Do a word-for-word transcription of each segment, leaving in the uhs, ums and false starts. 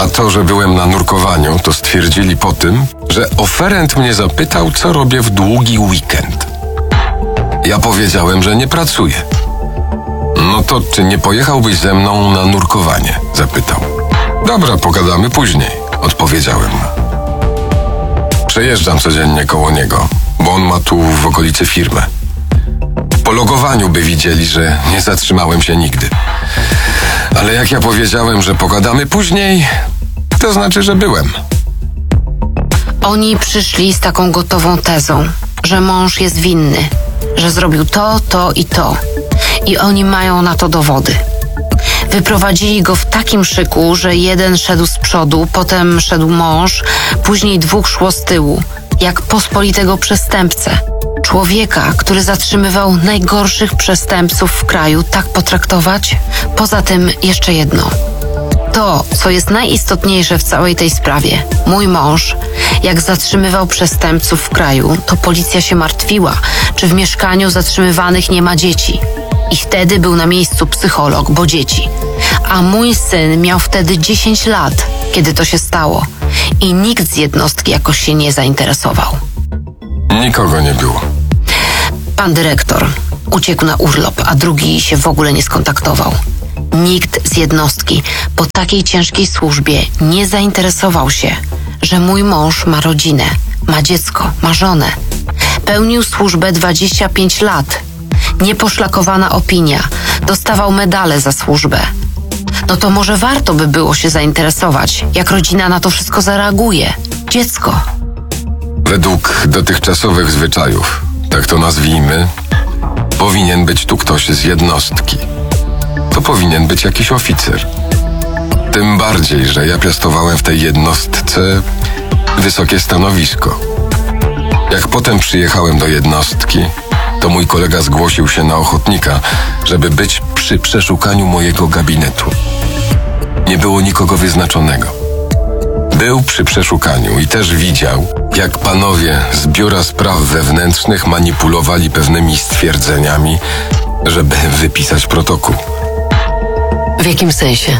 A to, że byłem na nurkowaniu, to stwierdzili po tym, że oferent mnie zapytał, co robię w długi weekend. Ja powiedziałem, że nie pracuję. No to czy nie pojechałbyś ze mną na nurkowanie? Zapytał. Dobra, pogadamy później, odpowiedziałem. Przejeżdżam codziennie koło niego, bo on ma tu w okolicy firmę. Po logowaniu by widzieli, że nie zatrzymałem się nigdy. Ale jak ja powiedziałem, że pogadamy później, to znaczy, że byłem. Oni przyszli z taką gotową tezą, że mąż jest winny, że zrobił to, to i to. I oni mają na to dowody. Wyprowadzili go w takim szyku, że jeden szedł z przodu, potem szedł mąż, później dwóch szło z tyłu, jak pospolitego przestępcę. Człowieka, który zatrzymywał najgorszych przestępców w kraju, tak potraktować? Poza tym jeszcze jedno. To, co jest najistotniejsze w całej tej sprawie. Mój mąż, jak zatrzymywał przestępców w kraju, to policja się martwiła, czy w mieszkaniu zatrzymywanych nie ma dzieci. I wtedy był na miejscu psycholog, bo dzieci. A mój syn miał wtedy dziesięć lat, kiedy to się stało. I nikt z jednostki jakoś się nie zainteresował. Nikogo nie było. Pan dyrektor uciekł na urlop, a drugi się w ogóle nie skontaktował. Nikt z jednostki po takiej ciężkiej służbie nie zainteresował się, że mój mąż ma rodzinę, ma dziecko, ma żonę. Pełnił służbę dwadzieścia pięć lat. Nieposzlakowana opinia. Dostawał medale za służbę. No to może warto by było się zainteresować, jak rodzina na to wszystko zareaguje. Dziecko. Według dotychczasowych zwyczajów, tak to nazwijmy, powinien być tu ktoś z jednostki. To powinien być jakiś oficer. Tym bardziej, że ja piastowałem w tej jednostce wysokie stanowisko. Jak potem przyjechałem do jednostki, to mój kolega zgłosił się na ochotnika, żeby być przy przeszukaniu mojego gabinetu. Nie było nikogo wyznaczonego. Był przy przeszukaniu i też widział, jak panowie z Biura Spraw Wewnętrznych manipulowali pewnymi stwierdzeniami, żeby wypisać protokół. W jakim sensie?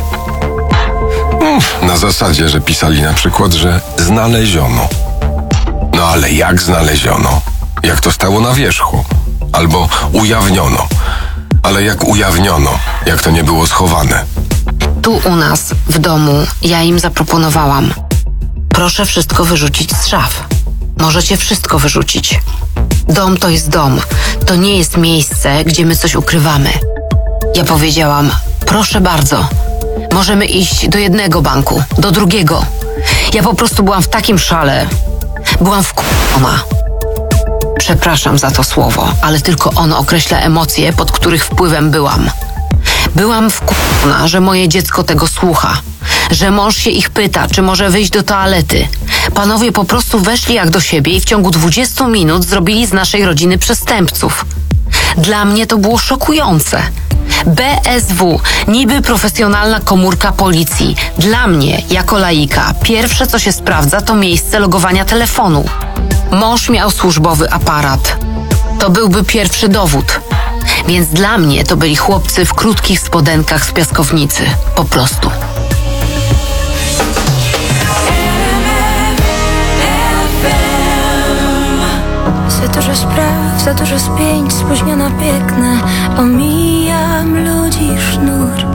Na zasadzie, że pisali na przykład, że znaleziono. No ale jak znaleziono? Jak to stało na wierzchu? Albo ujawniono. Ale jak ujawniono? Jak to nie było schowane? Tu u nas, w domu, ja im zaproponowałam. Proszę wszystko wyrzucić z szaf. Możecie wszystko wyrzucić. Dom to jest dom. To nie jest miejsce, gdzie my coś ukrywamy. Ja powiedziałam, proszę bardzo. Możemy iść do jednego banku, do drugiego. Ja po prostu byłam w takim szale. Byłam wkurzona. Przepraszam za to słowo, ale tylko ono określa emocje, pod których wpływem byłam. Byłam wkurzona, że moje dziecko tego słucha. Że mąż się ich pyta, czy może wyjść do toalety. Panowie po prostu weszli jak do siebie i w ciągu dwudziestu minut zrobili z naszej rodziny przestępców. Dla mnie to było szokujące. B S W, niby profesjonalna komórka policji. Dla mnie, jako laika, pierwsze co się sprawdza to miejsce logowania telefonu. Mąż miał służbowy aparat. To byłby pierwszy dowód. Więc dla mnie to byli chłopcy w krótkich spodenkach z piaskownicy. Po prostu. Za dużo spraw, za dużo spięć, spóźniona biegnę. Omijam ludzi sznur.